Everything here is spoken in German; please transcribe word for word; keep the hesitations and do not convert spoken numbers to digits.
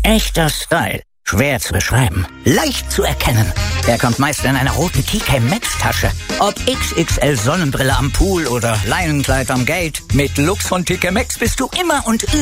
Echter Style. Schwer zu beschreiben. Leicht zu erkennen. Er kommt meist in einer roten T K Maxx Tasche. Ob X X L Sonnenbrille am Pool oder Leinenkleid am Gate. Mit Looks von T K Maxx bist du immer und